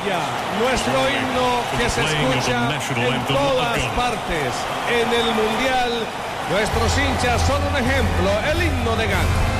Ella, nuestro himno que se escucha en todas partes. En el Mundial, nuestros hinchas son un ejemplo, el himno de Ghana.